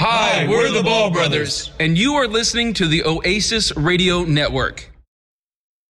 Hi, we're the Ball Brothers. And you are listening to the Oasis Radio Network.